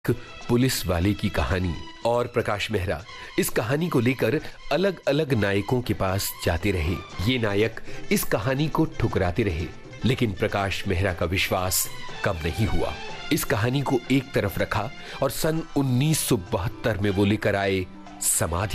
Police वाले की कहानी। और प्रकाश मेहरा इस कहानी को लेकर अलग अलग नायकों के पास जाते रहे। ये नायक इस कहानी को ठुकराते रहे, लेकिन प्रकाश मेहरा का विश्वास कम नहीं हुआ। इस कहानी को एक तरफ रखा और सन 1972 में वो लेकर आए समाधि।